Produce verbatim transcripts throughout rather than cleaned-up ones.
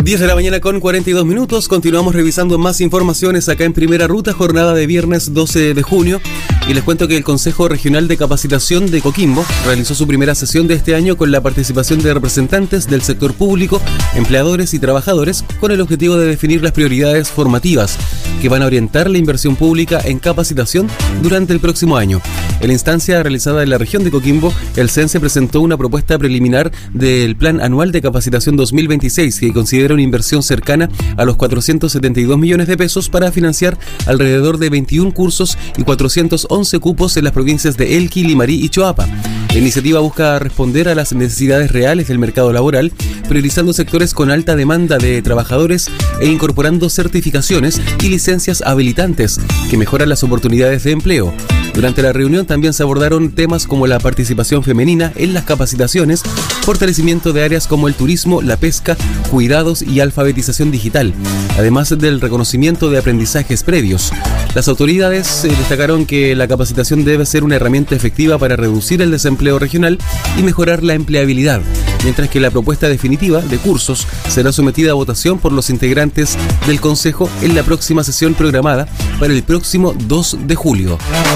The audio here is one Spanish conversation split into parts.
diez de la mañana con cuarenta y dos minutos. Continuamos revisando más informaciones acá en Primera Ruta, jornada de viernes doce de junio. Y les cuento que el Consejo Regional de Capacitación de Coquimbo realizó su primera sesión de este año con la participación de representantes del sector público, empleadores y trabajadores, con el objetivo de definir las prioridades formativas que van a orientar la inversión pública en capacitación durante el próximo año. En la instancia realizada en la región de Coquimbo, el CENSE presentó una propuesta preliminar del Plan Anual de Capacitación dos mil veintiséis que considera una inversión cercana a los cuatrocientos setenta y dos millones de pesos para financiar alrededor de veintiún cursos y cuatrocientos once cupos en las provincias de Elqui, Limarí y Choapa. La iniciativa busca responder a las necesidades reales del mercado laboral, priorizando sectores con alta demanda de trabajadores e incorporando certificaciones y licencias habilitantes que mejoran las oportunidades de empleo. Durante la reunión también se abordaron temas como la participación femenina en las capacitaciones, fortalecimiento de áreas como el turismo, la pesca, cuidados y alfabetización digital, además del reconocimiento de aprendizajes previos. Las autoridades eh, destacaron que la capacitación debe ser una herramienta efectiva para reducir el desempleo regional y mejorar la empleabilidad, mientras que la propuesta definitiva de cursos será sometida a votación por los integrantes del Consejo en la próxima sesión programada para el próximo dos de julio.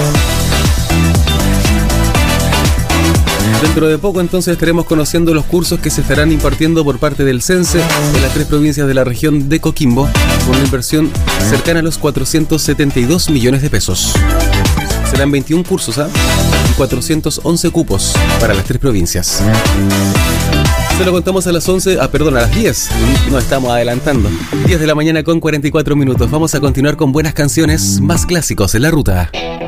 Dentro de poco entonces estaremos conociendo los cursos que se estarán impartiendo por parte del CENSE en las tres provincias de la región de Coquimbo, con una inversión cercana a los cuatrocientos setenta y dos millones de pesos. Serán veintiún cursos, ¿ah? Y cuatrocientos once cupos para las tres provincias. Se lo contamos a las once, ah, perdón, a las diez. Nos estamos adelantando. diez de la mañana con cuarenta y cuatro minutos. Vamos a continuar con buenas canciones, más clásicos en la ruta.